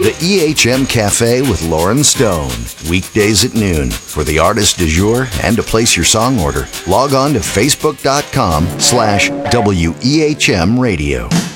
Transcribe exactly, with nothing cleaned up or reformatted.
The E H M Cafe with Lauren Stone. Weekdays at noon. For the artist du jour and to place your song order, log on to facebook.com slash WEHM Radio.